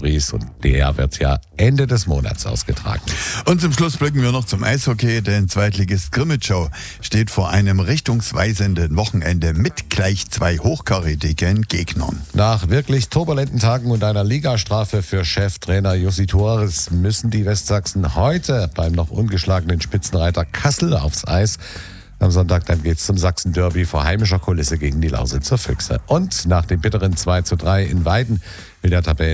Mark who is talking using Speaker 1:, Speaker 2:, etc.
Speaker 1: Paris und der wird ja Ende des Monats ausgetragen.
Speaker 2: Und zum Schluss blicken wir noch zum Eishockey, denn Zweitligist Grimmitschau steht vor einem richtungsweisenden Wochenende mit gleich 2 hochkarätigen Gegnern.
Speaker 1: Nach wirklich turbulenten Tagen und einer Ligastrafe für Cheftrainer Jussi Torres müssen die Westsachsen heute beim noch ungeschlagenen Spitzenreiter Kassel aufs Eis. Am Sonntag dann geht's zum Sachsen-Derby vor heimischer Kulisse gegen die Lausitzer Füchse. Und nach dem bitteren 2:3 in Weiden will der